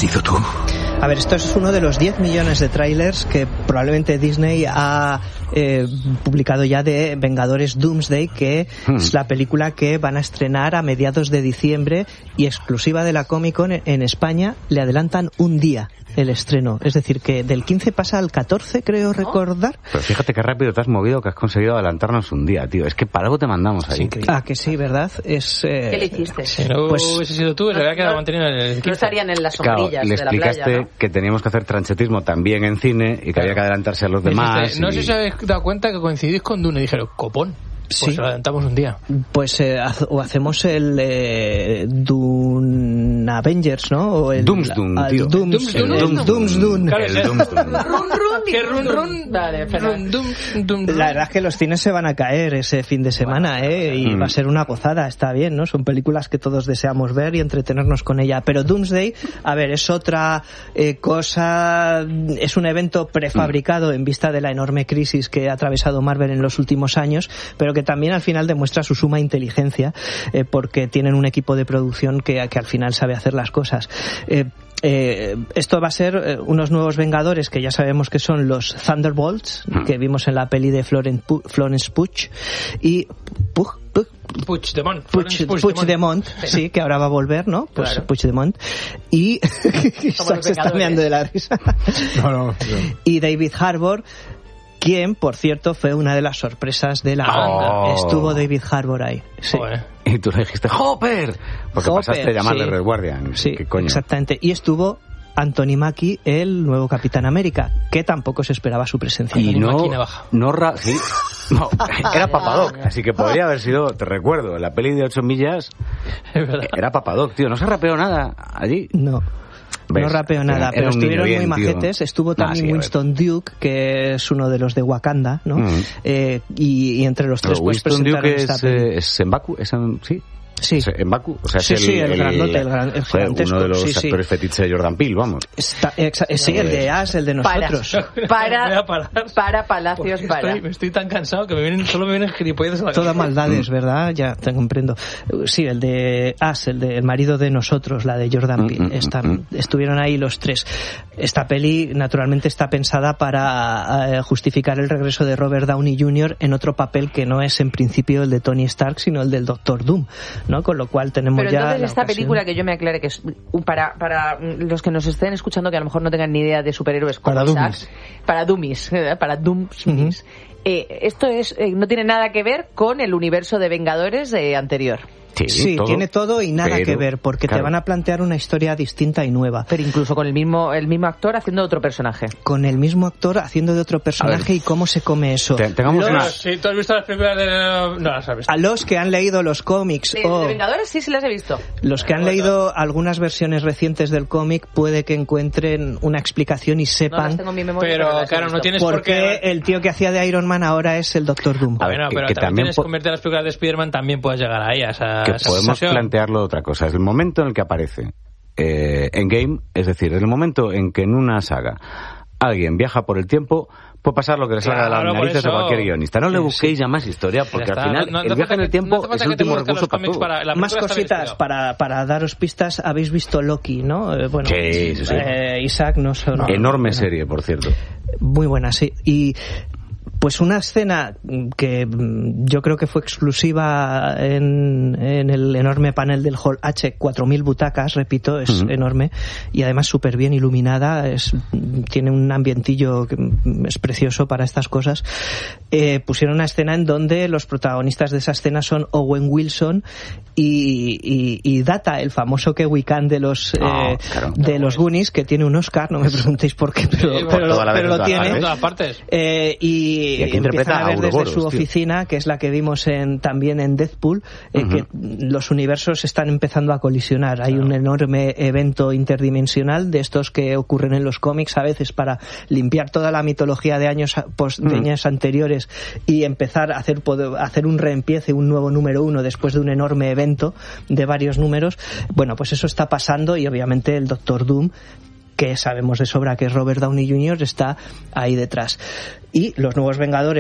sido tú. A ver, esto es uno de los 10 millones de trailers que probablemente Disney ha publicado ya de Vengadores Doomsday, que es la película que van a estrenar a mediados de diciembre y exclusiva de la Comic Con en España. Le adelantan un día el estreno, es decir, que del 15 pasa al 14, creo recordar. Pero fíjate qué rápido te has movido, que has conseguido adelantarnos un día, tío. Es que para algo te mandamos ahí. Ah, que sí, ¿verdad? ¿Qué le hiciste? Si no hubiese sido tú, se habría quedado mantenido en el 15. No estarían en las sombrillas le de la playa, explicaste, ¿no?, que teníamos que hacer tranchetismo también en cine y que había que adelantarse a los demás. No sé si habéis dado cuenta que coincidís con Dune y dijeron, copón. Pues lo adelantamos un día. Pues o hacemos el Dune Avengers, ¿no? O el Doomsdoom, tío. Doomsdoom. ¿Qué run? Vale, la verdad es que los cines se van a caer ese fin de semana, y va a ser una gozada, está bien, ¿no? Son películas que todos deseamos ver y entretenernos con ella. Pero Doomsday, a ver, es otra cosa, es un evento prefabricado en vista de la enorme crisis que ha atravesado Marvel en los últimos años, pero que también al final demuestra su suma inteligencia, porque tienen un equipo de producción que al final sabe hacer las cosas. Esto va a ser unos nuevos Vengadores que ya sabemos que son los Thunderbolts, que vimos en la peli de Florence Pugh y Puigdemont, sí, que ahora va a volver, ¿no? Pues claro. Puigdemont y se está meando de la risa. No. Y David Harbour, quien, por cierto, fue una de las sorpresas de la banda. Estuvo David Harbour ahí. Sí. Y tú le dijiste ¡Hopper! Porque pasaste a llamarle Red Guardian. Sí, ¿qué coño? Exactamente. Y estuvo Anthony Mackie, el nuevo Capitán América, que tampoco se esperaba su presencia. Y era Papadoc, así que podría haber sido, te recuerdo, en la peli de 8 millas era Papadoc, tío. No se rapeó nada allí. No rapeó nada, pero estuvieron muy majetes. Tío. Estuvo también Winston Duke, que es uno de los de Wakanda, ¿no? Y entre los tres pues presentaron esta peli. ¿Es en Baku? Sí. Sí. En Baku, o sea, el grandote, el gigantesco. Uno de los actores fetiche de Jordan Peele, vamos. Sí, el de As, el de nosotros. Para Palacios, Me estoy tan cansado que solo me vienen gilipolleces a la cabeza. Todas maldades, ¿verdad? Ya te comprendo. Sí, el de As, el marido de nosotros, la de Jordan Peele. Estuvieron ahí los tres. Esta peli, naturalmente, está pensada para justificar el regreso de Robert Downey Jr. en otro papel que no es, en principio, el de Tony Stark, sino el del Doctor Doom, ¿no? Con lo cual tenemos pero ya entonces esta película, que yo me aclare, que es para los que nos estén escuchando que a lo mejor no tengan ni idea de superhéroes como para Dummies. Esto no tiene nada que ver con el universo de Vengadores anterior. Sí, tiene todo y nada que ver, porque te van a plantear una historia distinta y nueva. Pero incluso con el mismo actor haciendo de otro personaje. Con el mismo actor haciendo de otro personaje, y cómo se come eso. Si tú has visto las películas no las has visto. A los que han leído los cómics de Vengadores sí las he visto. Los que han leído algunas versiones recientes del cómic puede que encuentren una explicación y sepan. No tengo en mi memoria, pero claro, no tienes por qué el tío que hacía de Iron Man ahora es el Doctor Doom. Pero también tienes que convertir las películas de Spider-Man, también puedes llegar ahí a esa que podemos plantearlo otra cosa. Es el momento en el que aparece Endgame, es decir, el momento en que en una saga alguien viaja por el tiempo, puede pasar lo que le salga de las narices a cualquier guionista. No le busquéis ya más historia, porque al final el viaje en el tiempo es el último recurso para todo. Más cositas para daros pistas. Habéis visto Loki, ¿no? Sí. Isaac no son... Enorme serie, por cierto. Muy buena, sí. Y pues una escena que yo creo que fue exclusiva en el enorme panel del Hall H, 4.000 butacas, repito, es enorme, y además súper bien iluminada, tiene un ambientillo que es precioso para estas cosas. Pusieron una escena en donde los protagonistas de esa escena son Owen Wilson y Data, el famoso Kiwi Khan de los Goonies, que tiene un Oscar, no me preguntéis por qué, pero lo tiene. En todas partes. Y empiezan a ver desde su oficina, que es la que vimos también en Deadpool, que los universos están empezando a colisionar. Hay un enorme evento interdimensional de estos que ocurren en los cómics a veces para limpiar toda la mitología de años anteriores y empezar a hacer un reempiece, un nuevo número 1 después de un enorme evento de varios números. Bueno, pues eso está pasando, y obviamente el Doctor Doom, que sabemos de sobra que es Robert Downey Jr., está ahí detrás. Y los nuevos Vengadores